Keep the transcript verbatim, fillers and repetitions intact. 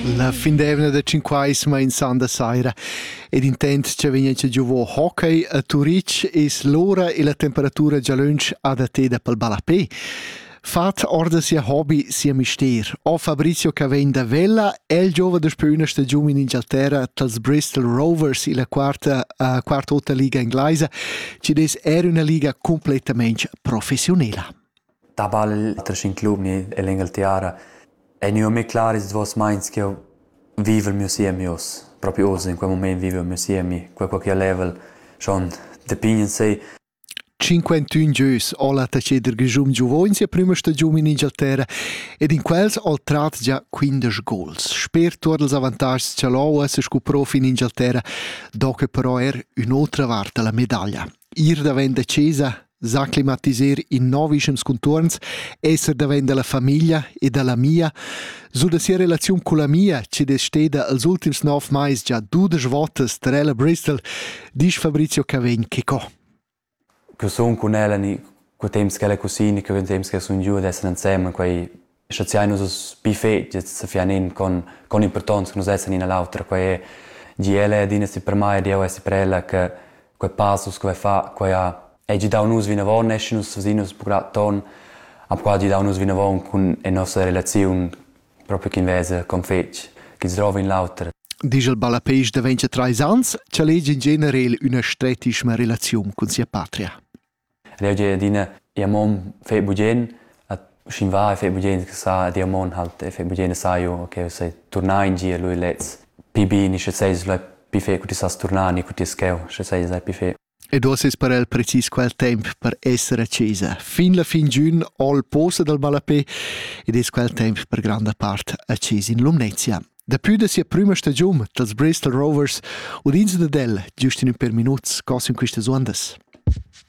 La fin d'evna da cinquaisma in Sanda Saira ed intent c'è vegnece giuvo hockey a Turic es l'ora e la temperatura già lunch ad atteda pel balapé. Fat orda sia hobby sia mister. O Fabrizio Cavegn da Vella è il giova da spuna stagione in Inghilterra tals Bristol Rovers in la quarta uh, quarta otta liga inglese, ci des era una liga completamente professionale. Da bal il club ni l'Inghilterra e non mi clar is vos minds che vive il mio siemios proprio oggi in quel momento vive il mio siemi quel qualche level schon depende sei cinquantuno gius alla taceder gesum giovoni sia prima stagione in Inghilterra ed in quels al trat già quindici goals. Sper tutti els avantags ce l'ho se scu prof in Inghilterra dopo però er un'altra volta la medaglia. Ir davant da Cesa s'acclimatiser in novischems contorns, esser davant della famiglia e della mia, su da sia relazione con la mia, ci desteda als ultims nov mais già dudes votes terella Bristol, dis Fabrizio Cavegn che co. Che son con ella ni quel temps che le cusine che temps che sono giù adesso insieme quei sciaziano sus buffet se fianin con con importanza che nos essen in l'altra quei gl dinesti per mai dio esi per ella che quei passos che fa quei ha e gi da unus vina von escinus sosinus programton ab quasi da unus vina von con e nostra relazione proprio che invece con fec che si trova in l'altra. Dice il balapeix da ventitré ans, c'è legge in generale una stretissima relazione con sia patria. Legge dina e mom fe bugen a scinva fe bugen che sa di amon halt e fe bugen sa io che sei torna in giro lui lets pb ni che sei la pife che ti sa tornani che ti scheu che sei sai pife. E dos es per el precis quel temp per essere accesa. Fin la fin giun all posa del balapé ed es quel temp per grande part accesa in Lumnezia. Da più da sia prima stagione dels Bristol Rovers, udins da del, giusto in un per minuts, cos in queste ondas.